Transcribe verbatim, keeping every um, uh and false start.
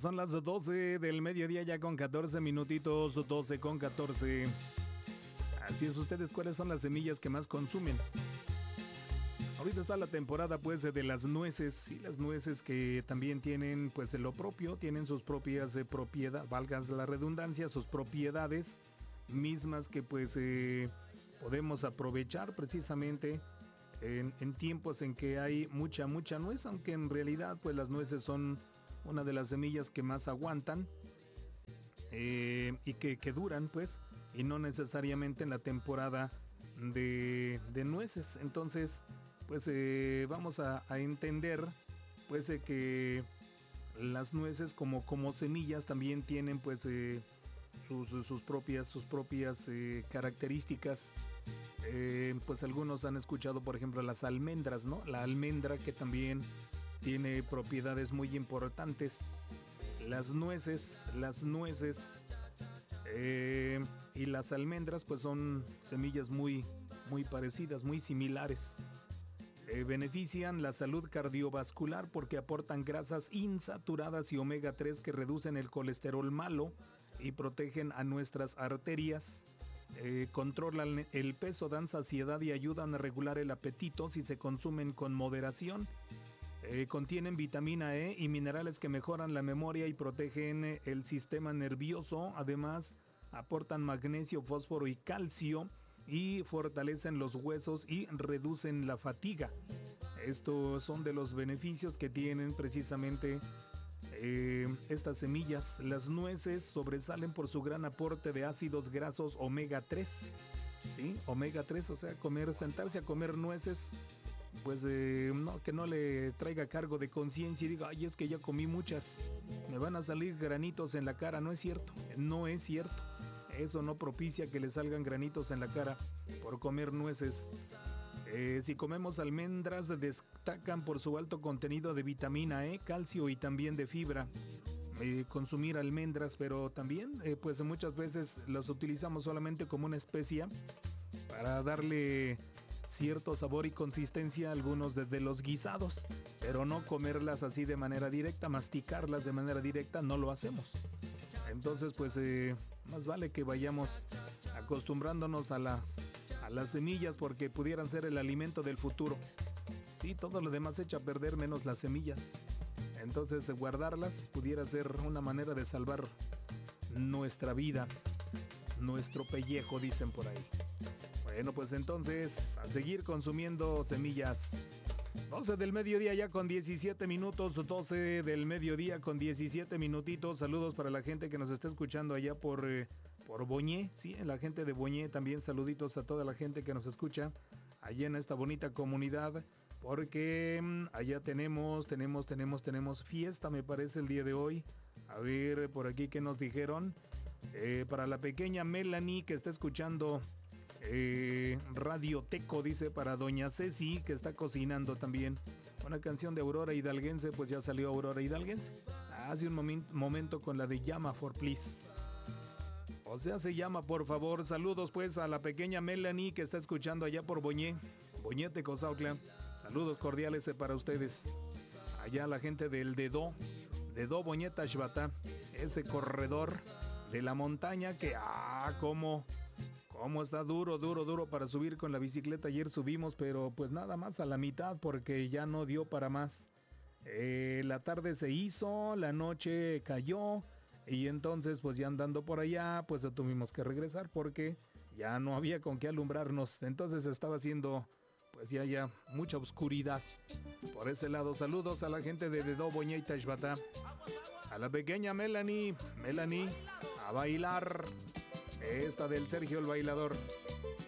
Son las doce del mediodía ya con catorce minutitos, doce con catorce. Así es, ustedes, ¿cuáles son las semillas que más consumen? Ahorita está la temporada pues de las nueces, y las nueces que también tienen pues lo propio, tienen sus propias eh, propiedades, valga la redundancia, sus propiedades mismas que pues eh, podemos aprovechar precisamente en, en tiempos en que hay mucha, mucha nuez, aunque en realidad pues las nueces son una de las semillas que más aguantan eh, y que, que duran pues, y no necesariamente en la temporada de, de nueces. Entonces pues eh, vamos a, a entender pues eh, que las nueces como, como semillas también tienen pues eh, sus, sus propias, sus propias eh, características. Eh, pues algunos han escuchado por ejemplo las almendras, ¿no? La almendra que también tiene propiedades muy importantes. Las nueces, las nueces eh, y las almendras pues son semillas muy, muy parecidas, muy similares. Eh, benefician la salud cardiovascular porque aportan grasas insaturadas y omega tres que reducen el colesterol malo y protegen a nuestras arterias. Eh, controlan el peso, dan saciedad y ayudan a regular el apetito si se consumen con moderación. Eh, contienen vitamina E y minerales que mejoran la memoria y protegen el sistema nervioso. Además, aportan magnesio, fósforo y calcio y fortalecen los huesos y reducen la fatiga. Estos son de los beneficios que tienen precisamente eh, estas semillas. Las nueces sobresalen por su gran aporte de ácidos grasos omega tres. ¿Sí? omega tres, o sea, comer, sentarse a comer nueces, pues eh, no, que no le traiga cargo de conciencia y diga, ay, es que ya comí muchas, me van a salir granitos en la cara. No es cierto, no es cierto. Eso no propicia que le salgan granitos en la cara por comer nueces. Eh, si comemos almendras, destacan por su alto contenido de vitamina E, calcio y también de fibra. Eh, consumir almendras, pero también eh, pues muchas veces las utilizamos solamente como una especia para darle cierto sabor y consistencia a algunos de, de los guisados, pero no comerlas así de manera directa, masticarlas de manera directa, no lo hacemos. Entonces pues eh, más vale que vayamos acostumbrándonos a las, a las semillas, porque pudieran ser el alimento del futuro. Sí, todo lo demás se echa a perder menos las semillas. Entonces guardarlas pudiera ser una manera de salvar nuestra vida, nuestro pellejo, dicen por ahí. Bueno, pues entonces a seguir consumiendo semillas. doce del mediodía ya con diecisiete minutos, doce del mediodía con diecisiete minutitos. Saludos para la gente que nos está escuchando allá por, eh, por Boñé, sí, la gente de Boñé también. Saluditos a toda la gente que nos escucha allá en esta bonita comunidad, porque mmm, allá tenemos, tenemos, tenemos, tenemos fiesta, me parece, el día de hoy. A ver, por aquí, ¿qué nos dijeron? Eh, para la pequeña Melanie que está escuchando Eh, Radio Teco, dice, para doña Ceci que está cocinando también. Una canción de Aurora Hidalguense, pues ya salió Aurora Hidalguense hace un momen- momento con la de Llama for Please. O sea, se llama, por favor. Saludos pues a la pequeña Melanie que está escuchando allá por Boñé, Boñé Tecozautla. Saludos cordiales eh, para ustedes. Allá la gente del Dedo, Dedo Boñé Tashbata, ese corredor de la montaña que, ah, cómo... ¿Cómo está duro, duro, duro para subir con la bicicleta? Ayer subimos, pero pues nada más a la mitad porque ya no dio para más. Eh, la tarde se hizo, la noche cayó y entonces pues ya andando por allá pues tuvimos que regresar porque ya no había con qué alumbrarnos. Entonces estaba haciendo pues ya ya mucha oscuridad. Por ese lado, saludos a la gente de Dedo, Boñé y Tashbata. A la pequeña Melanie, Melanie, a bailar. Esta del Sergio el Bailador.